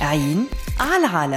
عين على العالم.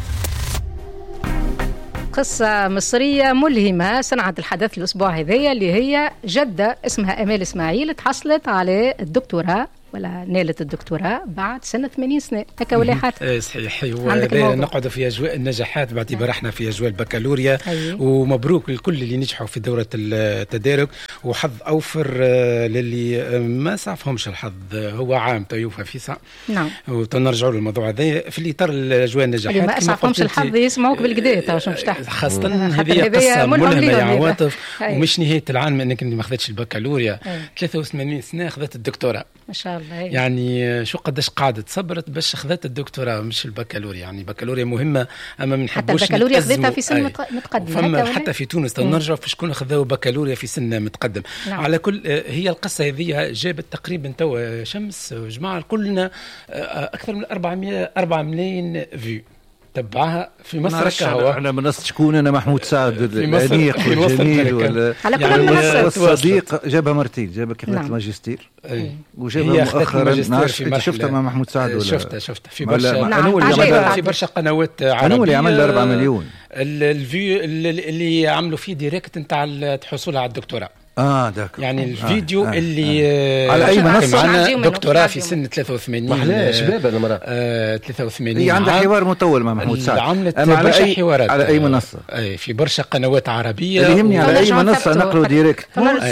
قصة مصرية ملهمة صنعت الحدث الأسبوع هذية، اللي هي جدة اسمها أمال إسماعيل تحصلت على الدكتوراه ولا نالت الدكتوراه بعد سنة 80 سنة. هكا ولا حاجة؟ صحيح. نقعد في أجواء النجاحات باعتبار احنا في أجواء البكالوريا. ومبروك للكل اللي نجحوا في دورة التدارك، وحظ أوفر للي ما صعفهمش الحظ. هو عام طيوفة في ساعة. نعم. وتنرجعوا للموضوع هذا في الإطار الأجواء النجاحات. اللي ما صعفهمش الحظ يسمعوك بالكدا مش تحت. خاصة هذه قصة ملهمة يا عواطف، ومش نهاية العالم أنك ما أخذتش البكالوريا. 83 سنة أخذت الدكتوراه ما شاء الله. يعني شو قداش قعدت صبرت باش اخذت الدكتوراه مش البكالوريا. يعني البكالوريا مهمه اما ما نحبوش حتى البكالوريا خذتها في سن متقدم. حتى في تونس نرجع في شكون خذاو بكالوريا في سن متقدم. نعم. على كل هي القصه هذه جابت تقريبا توا شمس جماعه كلنا اكثر من 4 ملايين فيو تبعها في مصر كهو على منصة شكون أنا محمود سعد الأنيق والجميل على كل المنصات. والصديق جابها مرتين، جابها كي خدت الماجستير وجابها مؤخرا. شفتها مع محمود سعد ولا شفتها في برشا. نعم. في برشا قنوات عربية. أنا اللي عمل 4 مليون الفيو اللي عملوا فيه ديريكت نتاع الحصول على الدكتوراه. داك يعني الفيديو اللي على اي منصه معنا دكتوراه في سن 83. محلاه شباب المراه 83. هي عندها حوار مطول مع محمود سعد. عملت برشا حوارات على اي منصه. في برشا قنوات عربيه. اللي يهمني على اي منصه نقلوا ديريكت.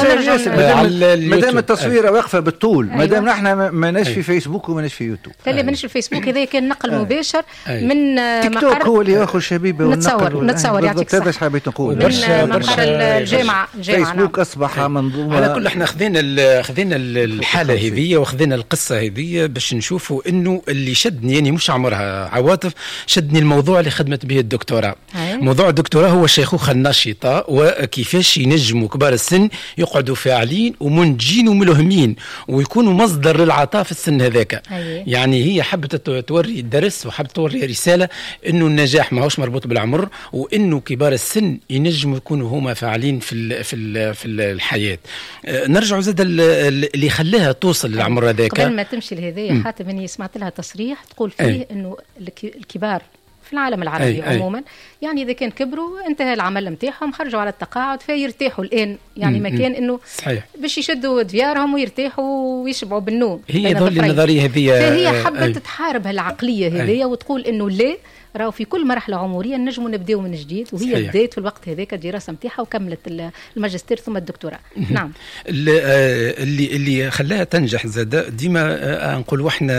مادام التصويره واقفه بالطول، مادام نحن ماناش في فيسبوك وماناش في يوتيوب. اللي ماناش في فيسبوك هذا كان نقل مباشر من تيك توك هو اللي ياخذ شبيبه نتصور يعطيك هذا ايش حبيت نقول. من مقر الجامعه. فيسبوك اصبح منظومه. على كل احنا خذينا الحاله هذه وخذينا القصه هذه باش نشوفوا انه اللي شدني يعني مش عمرها عواطف، شدني الموضوع اللي خدمت به الدكتوراه. موضوع الدكتوراه هو الشيخوخه النشطه وكيفاش ينجموا كبار السن يقعدوا فاعلين ومنتجين وملهمين ويكونوا مصدر للعطاء في السن هذاك. يعني هي حبت توري الدرس وحبت توري رساله انه النجاح ما هوش مربوط بالعمر، وانه كبار السن ينجموا يكونوا هما فاعلين في الحياه. نرجع زاد اللي خلاها توصل للعمر هذاك. قبل ما تمشي لهذه حاتم اني سمعت لها تصريح تقول فيه انه الكبار في العالم العربي عموما يعني اذا كان كبروا انتهى العمل نتاعهم خرجوا على التقاعد فيرتاحوا الان. يعني ما كان انه صحيح باش يشدوا ديارهم ويرتاحوا ويشبعوا بالنوم. هي ذول النظريه هذه. فهي حبت تحارب هالعقليه هذه وتقول انه لا، راهو في كل مرحله عمريه نجموا نبداو من جديد. وهي بدات في الوقت هذاك الدراسه نتاعها وكملت الماجستير ثم الدكتوراه. نعم. اللي خلاها تنجح زاد ديما نقول واحنا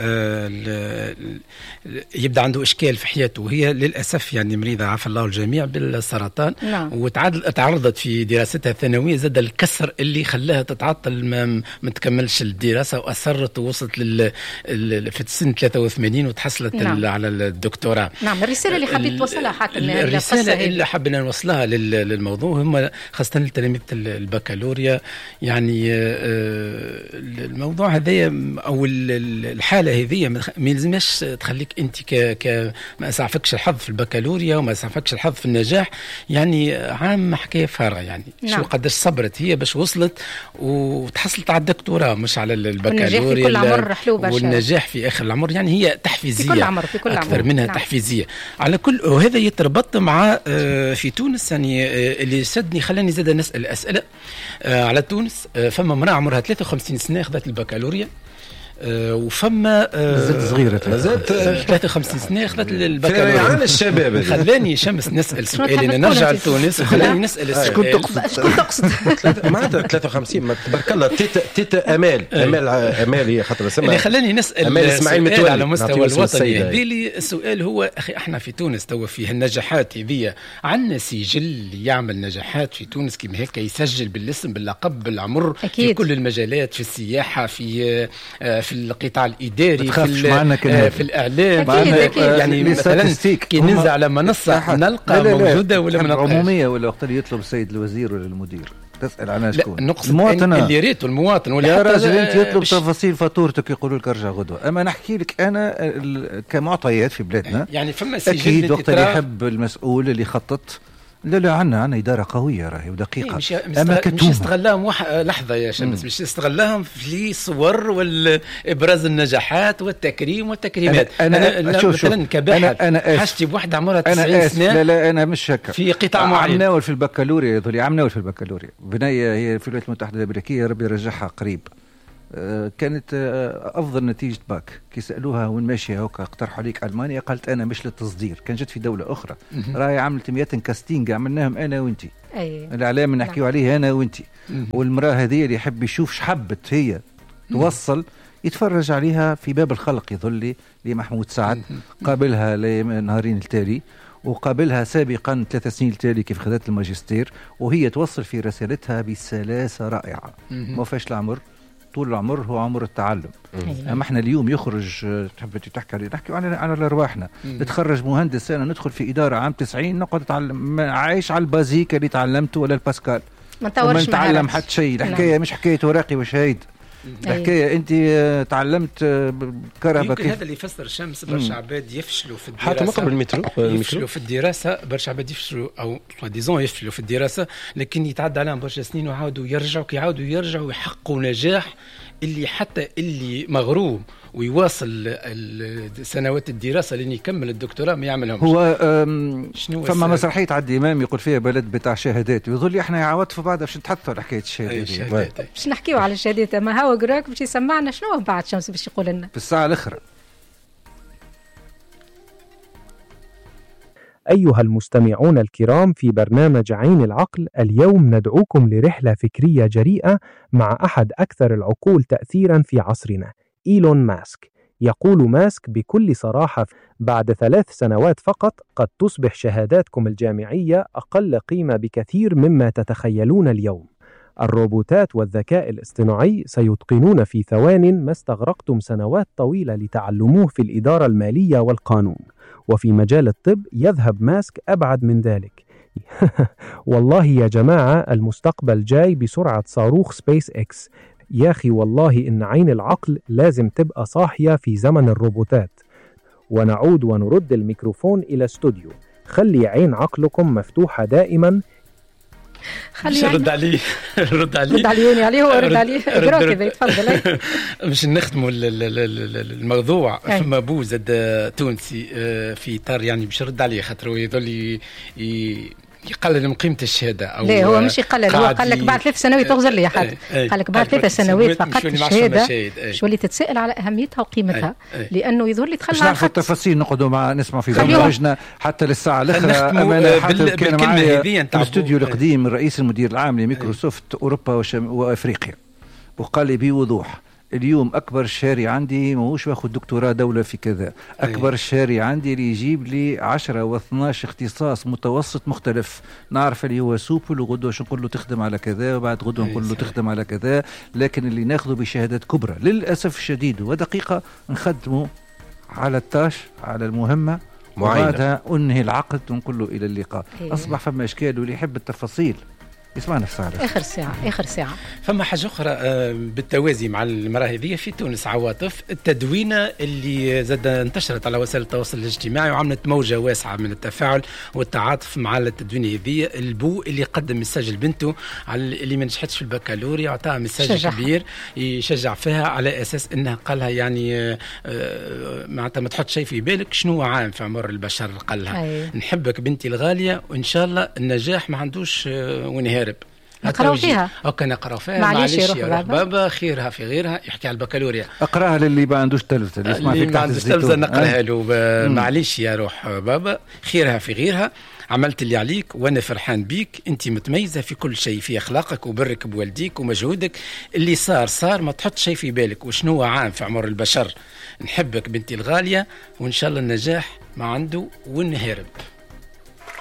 يبدا عنده اشكال في حياته، وهي للاسف يعني مريضه عافى الله الجميع بالسرطان. نعم. وتعرضت في دراستها الثانويه زاد الكسر اللي خلاها تتعطل ما تكملش الدراسه، واثرت ووصلت في سن 83 وتحصلت على الدكتوراه. نعم. الرساله اللي حبيت توصلها حتى الرساله اللي حبينا نوصلها للموضوع هم خاصه لتلاميذ البكالوريا. يعني الموضوع هذا او الحاله هذه ما يلزمش تخليك انت ما اسعفكش الحظ في البكالوريا وما اسعفكش الحظ في النجاح. يعني عام حكايه فارغه يعني. نعم. شو قداش صبرت هي باش وصلت وتحصلت على الدكتوراه مش على البكالوريا. والنجاح في كل عمر حلو برشا. والنجاح في اخر العمر يعني هي تحفيزيه في كل عمر اكثر منها. نعم. تحفيزيه على كل. وهذا يتربط مع في تونس يعني اللي سدني خلاني زاد نسال اسئله على تونس. فما امراه عمرها 53 سنه اخذت البكالوريا، وفما صغيرة مازالت 53 سنة أخذت البكالوريا. عن الشباب خلاني شمس نسأل سؤال. نرجع لتونس وخلاني نسأل السؤال. شكون تقصد معناتها 53 ما تبارك الله. تيتا أمال هي خاطر اسمها اللي خلاني نسأل سؤال على مستوى الوطني. هذه لي السؤال هو أخي احنا في تونس توا فيه النجاحات هذه عندنا سجل يعمل نجاحات في تونس كما هيك يسجل بالاسم باللقب بالعمر في كل المجالات، في السياحة في القطاع الإداري في الإعلام. يعني مثلا كي ننزل على منصة نلقى موجودة ولا من عمومية ولا وقت اللي يطلب السيد الوزير ولا المدير تسأل عنها شكون؟ المواطن اللي ريته المواطن ولا يا راجل انت يطلب تفاصيل فاتورتك يقولوا لك ارجع غدوه. اما نحكي لك انا كمعطيات في بلادنا يعني فما اكيد وقت اللي يحب المسؤول اللي يخطط لا عندنا إدارة قوية راهي ودقيقة. مش استغلهم لحظة يا شمس، مش استغلهم في صور والإبراز النجاحات والتكريم والتكريمات. أنا مثلا كباحث حاجتي بواحدة عمرها 90 سنة. لا أنا مش هكا في قطاع معين. عمناول في البكالوريا عمناول في البكالوريا بنية هي في الولايات المتحدة الأمريكية، ربي يرجعها قريب. كانت افضل نتيجه باك. كي سالوها وين ماشيه هكا اقترحوا عليك المانيا، قالت انا مش للتصدير. كان جت في دوله اخرى راهي عملت 100 كاستينغ عملناهم انا وانتي. الاعلام نحكيو عليه انا وانتي. والمراه هذه اللي يحب يشوف شحبت هي توصل يتفرج عليها في باب الخلق يظل لمحمود سعد. قابلها لنهارين التالي وقابلها سابقا 3 سنين التالي كيف خذت الماجستير، وهي توصل في رسالتها بسلاسه رائعه. ما فيش العمر، طول العمر هو عمر التعلم. اما احنا اليوم يخرج نحكي على ارواحنا. نتخرج مهندس انا ندخل في اداره عام 90 نقعد نتعلم، عايش على البازيك اللي تعلمته ولا الباسكال، ما نتعلم حتى شيء. الحكايه مش حكايه ورقي وشهيد، الحكايه انت تعلمت كهرباء. يمكن هذا اللي يفسر شمس برشا عباد يفشلوا في الدراسه، حتى ما قبل المترو يفشلوا في الدراسه. برشا عباد يفشلوا او ديزون يفشلوا في الدراسه، لكن يتعدى عليهم برشا سنين وعاودوا يرجعوا، كي يعاودوا يرجعوا يحققوا نجاح اللي حتى اللي مغروم ويواصل السنوات الدراسه لين يكمل الدكتوراه ما يعملهمش. هو فما مسرحيه عدي امام يقول فيها بلد بتاع شهادات، ويظل احنا يعاود في بعض باش نتحدثوا على حكايه الشهادات. باش نحكيوا على الشهادات، اما هو قراك باش يسمعنا شنو بعد شمس باش يقول لنا في الساعه الاخرى. أيها المستمعون الكرام، في برنامج عين العقل اليوم ندعوكم لرحلة فكرية جريئة مع أحد أكثر العقول تأثيرا في عصرنا، إيلون ماسك. يقول ماسك بكل صراحة: بعد 3 سنوات فقط قد تصبح شهاداتكم الجامعية أقل قيمة بكثير مما تتخيلون اليوم. الروبوتات والذكاء الاصطناعي سيتقنون في ثوان ما استغرقتم سنوات طويلة لتعلموه في الإدارة المالية والقانون. وفي مجال الطب يذهب ماسك أبعد من ذلك. والله يا جماعة المستقبل جاي بسرعة صاروخ سبيس إكس. يا أخي والله إن عين العقل لازم تبقى صاحية في زمن الروبوتات. ونعود ونرد الميكروفون إلى استوديو. خلي عين عقلكم مفتوحة دائما. رد عليه هو رد عليه اقرا كذا تفضل. مش نختموا الموضوع. فما بوزد تونسي في اطار يعني باش يرد عليه خاطر يظل يقلل من قيمة الشهادة. أو لا هو مش يقلل، هو قال لك بعد 3 سنوات تغزر لي حد. قال لك بعد 3 سنوات فقط الشهادة مش ولي تتسأل على أهميتها وقيمتها. لأنه يظل يتخلى عن نعرف التفاصيل. نقعدوا مع نسمع في برنامجنا حتى للساعة الأخرى. أمانة حتى كان معي في الاستوديو القديم رئيس المدير العام لميكروسوفت أوروبا وأفريقيا، وقال لي بوضوح: اليوم أكبر شاري عندي موش واخد دكتوراه دولة في كذا، أكبر شاري عندي اللي يجيب لي 10 و12 اختصاص متوسط مختلف. نعرف اللي هو سوبل وغدوة نقول له تخدم على كذا وبعد غدوة نقول له تخدم على كذا، لكن اللي ناخذه بشهادات كبرى للأسف الشديد ودقيقة نخدمه على التاش على المهمة وبعدها أنهي العقد ونقول له إلى اللقاء. أصبح فما إشكال واللي يحب التفاصيل يسمعنا في آخر ساعة. فما حاجة أخرى بالتوازي مع المراه هذه في تونس عواطف، التدوينة اللي زاد انتشرت على وسائل التواصل الاجتماعي وعملت موجة واسعة من التفاعل والتعاطف مع التدوينة هذه. البو اللي قدم مساج لبنته على اللي ما نجحتش في البكالوريا، عطاها مساج كبير يشجع فيها على أساس أنها قالها يعني معناتها ما تحط شيء في بالك شنو عام في عمر البشر. قالها نحبك بنتي الغالية وإن شاء الله النجاح ما عندوش ونهار. نقراو فيها نقراو فيها معليش يا بابا خيرها في غيرها. يحكي على البكالوريا اقراها للي ما عندوش تلفزه، اللي يسمع فيك تحت الزيتون نقراها له. معليش يا روح بابا خيرها في غيرها، عملت اللي عليك وانا فرحان بيك، انت متميزه في كل شيء، في اخلاقك وبرك بوالديك ومجهودك. اللي صار ما تحط شيء في بالك وشنو عام في عمر البشر. نحبك بنتي الغاليه وان شاء الله النجاح ما عنده ونهرب.